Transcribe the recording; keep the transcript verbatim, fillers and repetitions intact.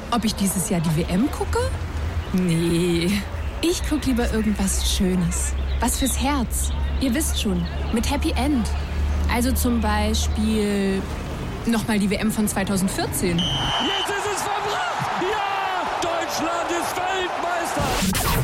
Ob ich dieses Jahr die W M gucke? Nee. Ich gucke lieber irgendwas Schönes. Was fürs Herz. Ihr wisst schon, mit Happy End. Also zum Beispiel nochmal die W M von zweitausendvierzehn. Jetzt ist es vollbracht! Ja! Deutschland ist Weltmeister!